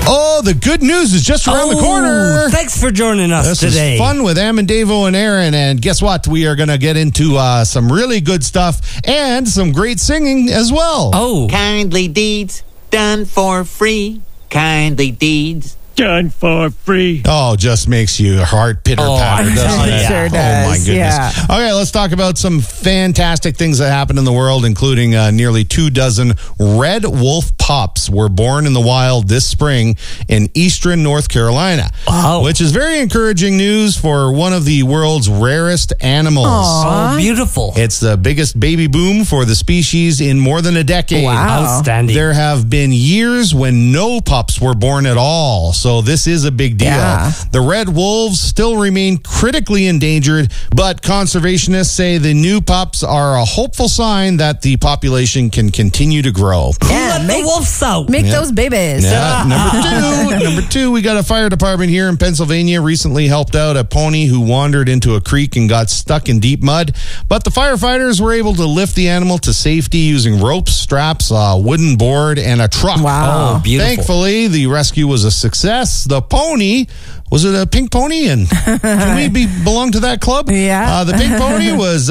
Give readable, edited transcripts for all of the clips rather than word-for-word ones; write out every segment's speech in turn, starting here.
Oh, the good news is just around the corner. Thanks for joining us This today. is fun with Davo and Aaron. And guess what? We are going to get into some really good stuff and some great singing as well. Oh, Kindly deeds done for free. Kindly deeds. Done for free. Oh, just makes your heart pitter-patter, doesn't it? Sure Oh, does, my goodness. yeah. Okay, let's talk about some fantastic things that happened in the world, including nearly 24 red wolf pups were born in the wild this spring in eastern North Carolina. Wow. Which is very encouraging news for one of the world's rarest animals. oh, beautiful. It's the biggest baby boom for the species in more than a decade. Wow. Outstanding. There have been years when no pups were born at all, so this is a big deal. Yeah. The red wolves still remain critically endangered, but conservationists say the new pups are a hopeful sign that the population can continue to grow. Yeah, Let the wolves out. make those babies. Yeah, number two, we got a fire department here in Pennsylvania recently helped out a pony who wandered into a creek and got stuck in deep mud. But the firefighters were able to lift the animal to safety using ropes, straps, a wooden board, and a truck. Wow. Oh, beautiful. Thankfully, the rescue was a success. The pony, was it a pink pony? And can we belong to that club? Yeah. The pink pony was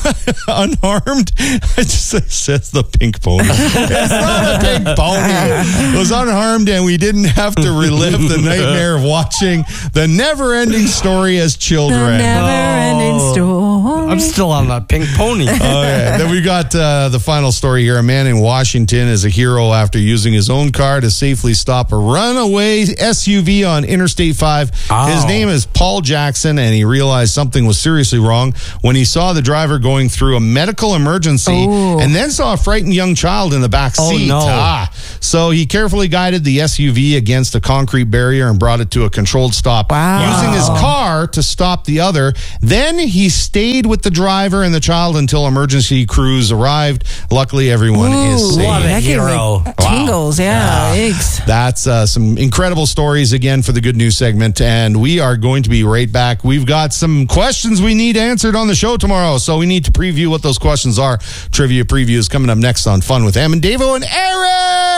unharmed. It just says the pink pony. It's not a pink pony. It was unharmed, and we didn't have to relive the nightmare of watching the never-ending story as children. Never-ending story. I'm still on that pink pony. Okay. Then we got the final story here. A man in Washington is a hero after using his own car to safely stop a runaway SUV on Interstate 5. Oh. His name is Paul Jackson, and he realized something was seriously wrong when he saw the driver going through a medical emergency and then saw a frightened young child in the back Oh, seat. no. So he carefully guided the SUV against a concrete barrier and brought it to a controlled stop Wow. using his car to stop the other. Then he stayed with the driver and the child until emergency crews arrived. Luckily, everyone is safe. What a That gave me hero. tingles, yeah. Eggs. That's some incredible stories again for the good news segment, and we are going to be right back. We've got some questions we need answered on the show tomorrow, so we need to preview what those questions are. Trivia preview is coming up next on Fun with Davo and Aaron.